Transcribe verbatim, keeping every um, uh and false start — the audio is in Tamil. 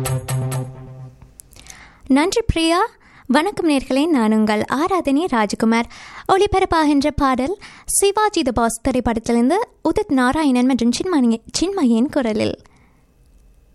நன்றி பிரியா. வணக்கம் நேர்களே, நான் உங்கள் ஆராதனை ராஜகுமார். ஒளிபரப்பாகின்ற பாடல் சிவாஜி த பாஸ் திரைப்படத்திலிருந்து உதித் நாராயணன் மற்றும் சின்மணி சின்மயின் குரலில்.